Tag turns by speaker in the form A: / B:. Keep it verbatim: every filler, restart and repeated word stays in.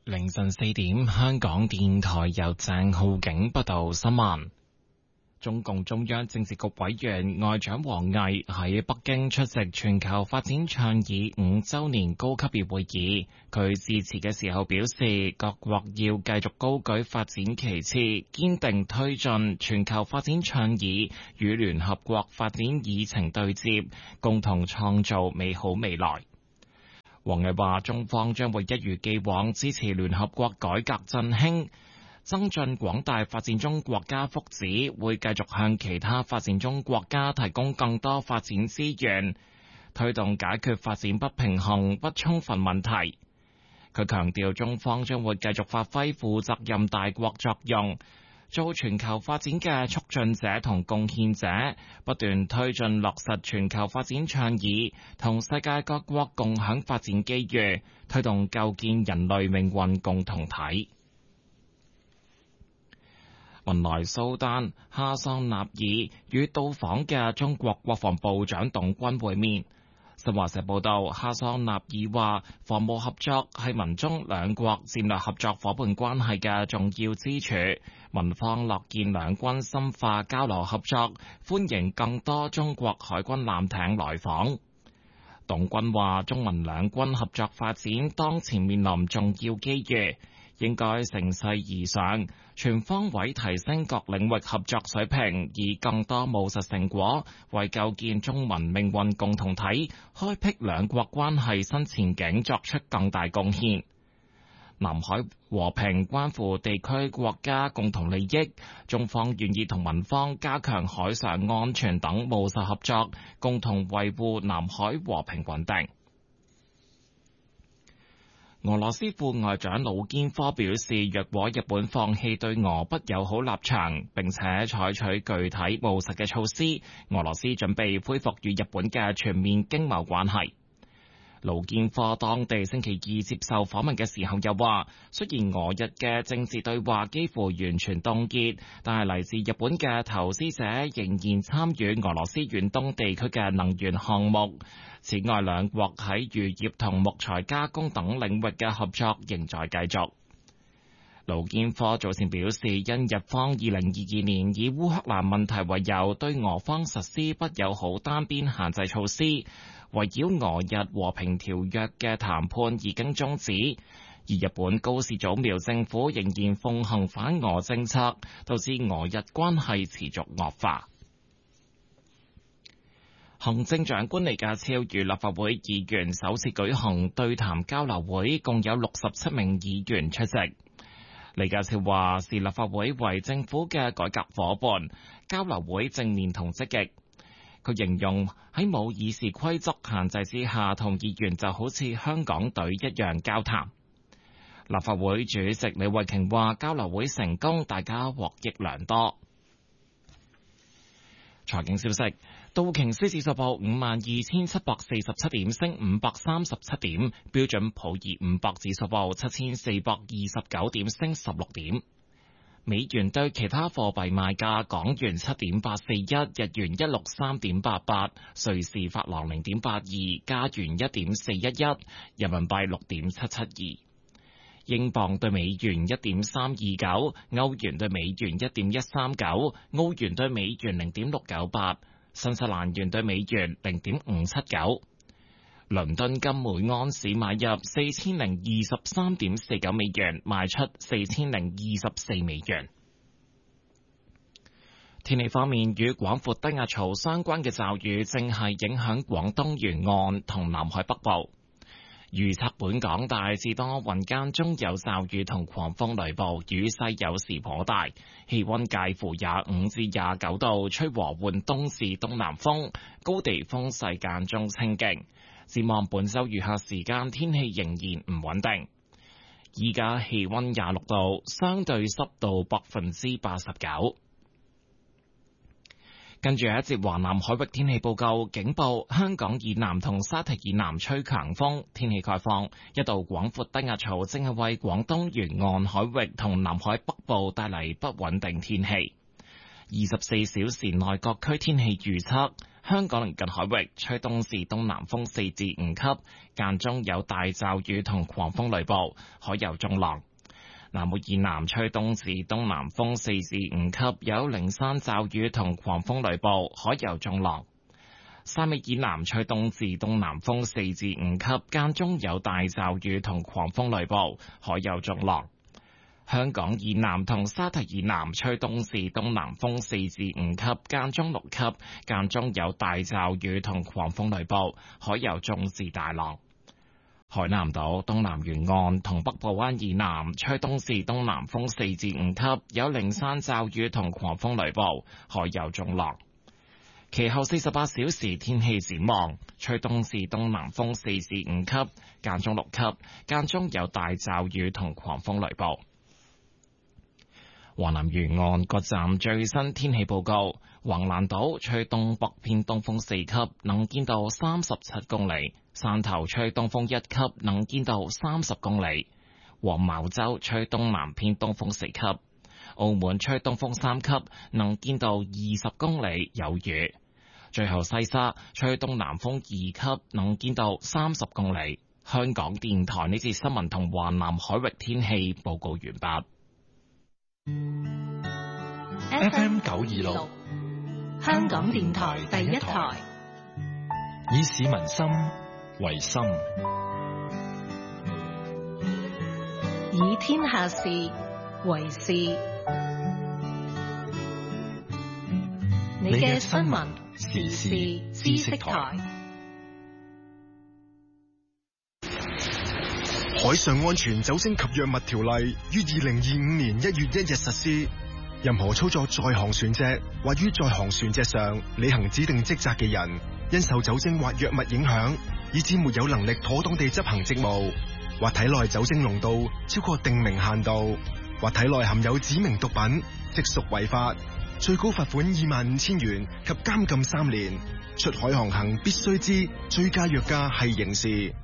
A: 凌晨四點，香港電台由鄭浩景報道新聞。中共中央政治局委員外長王毅喺北京出席全球發展倡議五週年高級別會議。佢致辭嘅時候表示，各國要繼續高舉發展旗幟，堅定推進全球發展倡議與聯合國發展議程對接，共同創造美好未來。王毅話，中方將會一如既往支持聯合國改革振興，增進廣大發展中國家福祉，會繼續向其他發展中國家提供更多發展資源，推動解決發展不平衡不充分問題。佢強調，中方將會繼續發揮負責任大國作用，做全球發展嘅促進者同貢獻者，不斷推進落實全球發展倡議，同世界各國共享發展機遇，推動構建人類命運共同體。文萊蘇丹哈桑納爾與到訪嘅中國國防部長董軍會面。新華社報道，哈桑納爾話，防務合作係文中兩國戰略合作伙伴關係嘅重要支柱，文方樂見兩軍深化交流合作，歡迎更多中國海軍艦艇來訪。董軍話，中文兩軍合作發展當前面臨重要機遇，應該乘勢而上，全方位提升各領域合作水平，以更多務實成果為構建中文命運共同體、開闢兩國關係新前景作出更大貢獻。南海和平關乎地區國家共同利益，中方願意同文方加強海上安全等務實合作，共同維護南海和平穩定。俄羅斯副外長魯堅科表示，若果日本放棄對俄不友好立場，並且採取具體務實嘅措施，俄羅斯準備恢復與日本嘅全面經貿關係。魯堅科當地星期二接受訪問嘅時候又話，雖然俄日嘅政治對話幾乎完全凍結，但係嚟自日本嘅投資者仍然參與俄羅斯遠東地區嘅能源項目。此外，兩國喺漁業同木材加工等領域嘅合作仍在繼續。魯堅科早前表示，因日方二零二二年以烏克蘭問題為由對俄方實施不友好單邊限制措施，圍繞俄日和平條約嘅談判已經終止，而日本高市早苗政府仍然奉行反俄政策，導致俄日關係持續惡化。行政長官李家超與立法會議員首次舉行對談交流會，共有六十七名議員出席。李家超話，視立法會為政府嘅改革夥伴，交流會正面同積極。佢形容喺冇議事規則限制之下，同議員就好似香港隊一樣交談。立法會主席李慧瓊話，交流會成功，大家獲益良多。財經消息，道瓊斯指數報五萬二千七百四十七點，升五百三十七點；標準普爾五百指數報七千四百二十九點，升十六點。美元對其他貨幣賣價：港元七點八四一，日元一六三點八八，瑞士法郎零點八二，加元一點四一一，人民幣六點七七二。英鎊對美元一點三二九，歐元對美元一點一三九，澳元對美元零點六九八，新西蘭元對美元零點五七九。倫敦金每安士買入四千零二十三點四九美元，賣出四千零二十四美元。天氣方面，與廣闊低壓槽相關嘅驟雨正係影響廣東沿岸同南海北部。預測本港大致多雲間中有驟雨同狂風雷暴，雨勢有時頗大，氣溫介乎廿五至廿九度，吹和緩東至東南風，高地風勢間中清勁。展望本周餘下時間天氣仍然唔穩定。依家氣溫廿六度，相對濕度百分之八十九。跟住有一節華南海域天氣報告，警報香港以南同沙堤以南吹強風，天氣概況，一道廣闊低壓槽正係為廣東沿岸海域同南海北部帶嚟不穩定天氣。二十四小時內各區天氣預測， 香港鄰近海域吹東至東南風四至五級，間中有大驟雨同狂風雷暴，海有中浪。南澳以南吹東至東南風四至五級，有零散驟雨同狂風雷暴，海有中浪。汕尾以南吹東至東南風四至五級，間中有大驟雨同狂風雷暴，海有中浪。香港以南同沙堤以南吹東至東南風四至五級，間中六級，間中有大驟雨同狂風雷暴，海有中至大浪。海南島東南沿岸同北部灣以南吹東至東南風四至五級，有零散驟雨同狂風雷暴，海有中浪。其後四十八小時天氣展望，吹東至東南風四至五級，間中六級，間中有大驟雨同狂風雷暴。華南沿岸各站最新天氣報告：橫瀾島吹東北偏東風四級，能見度三十七公里；汕頭吹東風一級，能見度三十公里；黃茅洲吹東南偏東風四級；澳門吹東風三級，能見度二十公里，有雨。最後西沙吹東南風二級，能見度三十公里。香港電台呢節新聞同華南海域天氣報告完畢。
B: F M 九二六，香港電台第一台，以市民心為心，以天下事為事。你嘅新聞時事知識台。
C: 海上安全酒精及藥物條例於二零二五年一月一日實施。任何操作在航船隻或於在航船隻上履行指定職責嘅人，因受酒精或藥物影響，以致沒有能力妥當地執行職務，或體內酒精濃度超過定明限度，或體內含有指明毒品，即屬違法，最高罰款二萬五千元及監禁三年。出海航行必須知醉駕藥駕係刑事。